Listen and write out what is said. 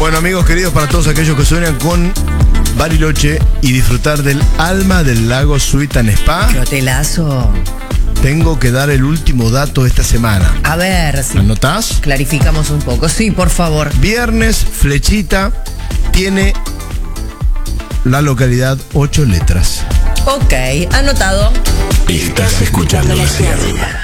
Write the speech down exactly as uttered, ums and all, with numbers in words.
Bueno, amigos queridos, para todos aquellos que sueñan con Bariloche y disfrutar del alma del lago Suite and Spa, ¡Qué hotelazo! tengo que dar el último dato de esta semana. A ver si ¿Anotás? clarificamos un poco. Sí, por favor. Viernes Flechita tiene la localidad ocho letras. Ok, anotado. Estás escuchando la Ciudad.